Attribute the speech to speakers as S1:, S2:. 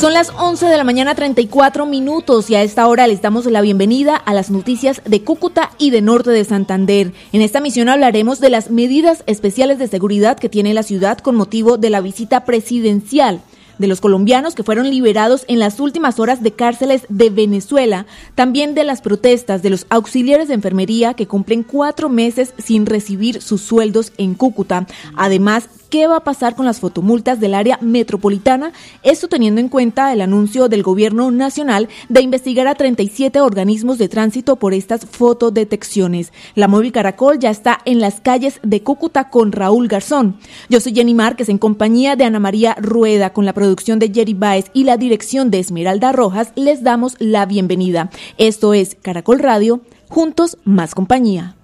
S1: Son las 11 de la mañana, 34 minutos, y a esta hora les damos la bienvenida a las noticias de Cúcuta y de Norte de Santander. En esta misión hablaremos de las medidas especiales de seguridad que tiene la ciudad con motivo de la visita presidencial de los colombianos que fueron liberados en las últimas horas de cárceles de Venezuela, también de las protestas de los auxiliares de enfermería que cumplen 4 meses sin recibir sus sueldos en Cúcuta. Además, ¿qué va a pasar con las fotomultas del área metropolitana? Esto teniendo en cuenta el anuncio del gobierno nacional de investigar a 37 organismos de tránsito por estas fotodetecciones. La Móvil Caracol ya está en las calles de Cúcuta con Raúl Garzón. Yo soy Jenny Márquez en compañía de Ana María Rueda, con la producción de Jerry Baez y la dirección de Esmeralda Rojas. Les damos la bienvenida. Esto es Caracol Radio, juntos más compañía.